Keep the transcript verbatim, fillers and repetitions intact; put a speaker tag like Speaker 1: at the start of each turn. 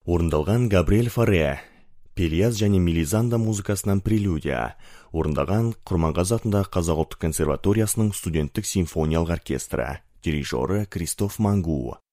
Speaker 1: Орындалған Габриэль Фаре, Пелиаз және Мелизанда музыкасынан прелюдия. Орындаған Құрманғазы атындағы Қазақ ұлттық консерваториясының студенттік симфониялық оркестрі. Дирижері Кристоф Мангу.